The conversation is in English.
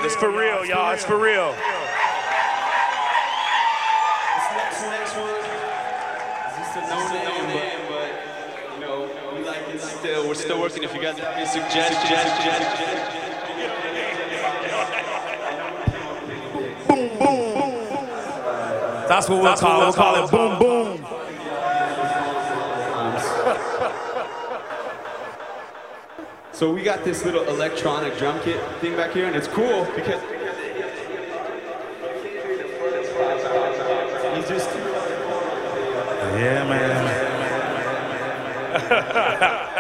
It's for real, y'all. It's for real. This next one is just a no-name, but you know, we like it still. We're still working. If you guys have any suggestions. Boom, boom. That's what we'll call it. We'll call it boom, boom. So we got this little electronic drum kit thing back here, and it's cool because he's just... Yeah, man.